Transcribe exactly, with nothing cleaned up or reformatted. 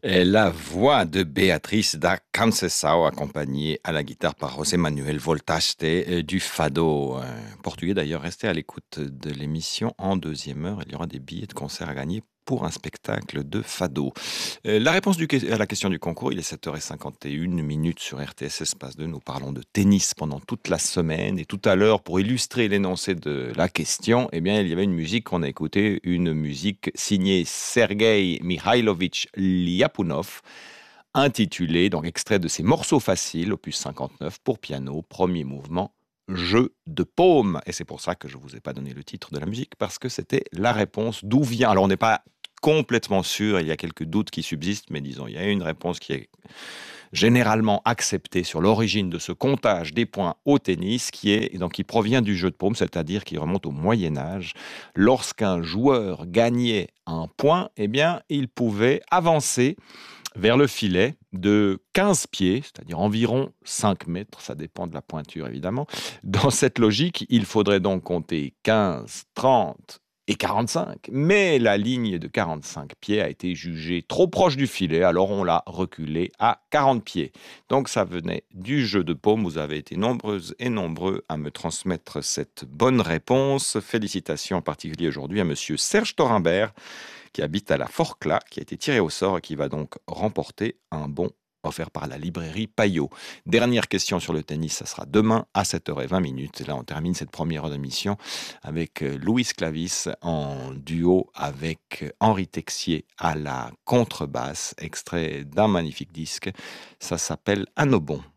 Et la voix de Beatriz da Conceição, accompagnée à la guitare par José Manuel Voltaste euh, du Fado. Un portugais d'ailleurs, restez à l'écoute de l'émission en deuxième heure. Il y aura des billets de concert à gagner pour un spectacle de Fado. Euh, la réponse du, à la question du concours, il est sept heures cinquante et une minutes sur R T S Espace deux. Nous parlons de tennis pendant toute la semaine. Et tout à l'heure, pour illustrer l'énoncé de la question, eh bien, il y avait une musique qu'on a écoutée, une musique signée Sergei Mikhailovich Lyapunov, intitulée, donc extrait de ses morceaux faciles, opus cinquante-neuf pour piano, premier mouvement, Jeu de paume. Et c'est pour ça que je ne vous ai pas donné le titre de la musique, parce que c'était la réponse d'où vient. Alors on n'est pas complètement sûr, il y a quelques doutes qui subsistent, mais disons, il y a une réponse qui est généralement acceptée sur l'origine de ce comptage des points au tennis, qui est donc qui provient du jeu de paume, c'est-à-dire qui remonte au Moyen Âge. Lorsqu'un joueur gagnait un point, eh bien, il pouvait avancer vers le filet de quinze pieds, c'est-à-dire environ cinq mètres, ça dépend de la pointure évidemment. Dans cette logique, il faudrait donc compter quinze, trente et quarante-cinq, mais la ligne de quarante-cinq pieds a été jugée trop proche du filet, alors on l'a reculée à quarante pieds. Donc ça venait du jeu de paume, vous avez été nombreuses et nombreux à me transmettre cette bonne réponse. Félicitations en particulier aujourd'hui à monsieur Serge Thorimbert, qui habite à la Forclaz, qui a été tiré au sort et qui va donc remporter un bon offert par la librairie Payot. Dernière question sur le tennis, ça sera demain à sept heures vingt minutes. Et là, on termine cette première heure d'émission avec Louis Clavis en duo avec Henri Texier à la contrebasse, extrait d'un magnifique disque. Ça s'appelle À nos bons.